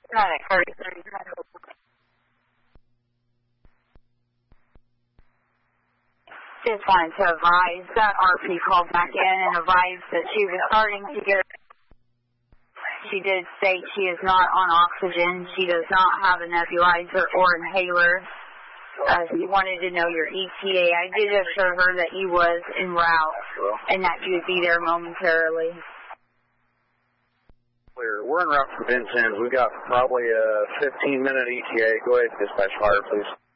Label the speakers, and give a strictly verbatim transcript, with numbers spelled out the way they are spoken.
Speaker 1: Medic, thirty, thirty. Just wanted to advise that R P called back in and advised that she was starting to get. She did state she is not on oxygen. She does not have a nebulizer or inhaler. Uh, he wanted to know your E T A. I did assure her that he was en route and that you would be there momentarily.
Speaker 2: Clear. We're en route from Vincennes. We've got probably a fifteen minute E T A. Go ahead, dispatch fire, please.